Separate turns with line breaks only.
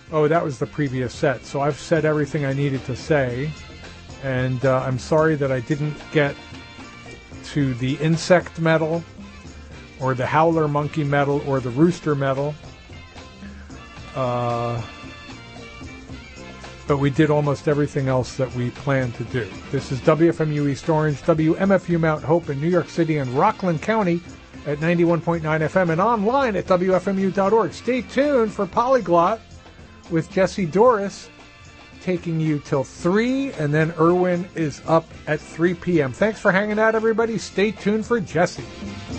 Oh, that was the previous set. So I've said everything I needed to say. And I'm sorry that I didn't get to the insect medal, or the howler monkey medal, or the rooster medal. But we did almost everything else that we planned to do. This is WFMU East Orange, WMFU Mount Hope in New York City and Rockland County at 91.9 FM and online at WFMU.org. Stay tuned for Polyglot with Jesse Doris, taking you till 3, and then Irwin is up at 3 p.m. Thanks for hanging out, everybody. Stay tuned for Jesse.